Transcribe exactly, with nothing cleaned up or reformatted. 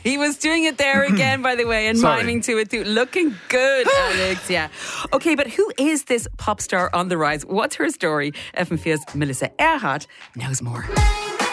He was doing it there again, by the way, and Sorry. miming to it too. Looking good, Alex, yeah. Okay, but who is this pop star on the rise? What's her story? F M Fia's Melissa Earhart knows more.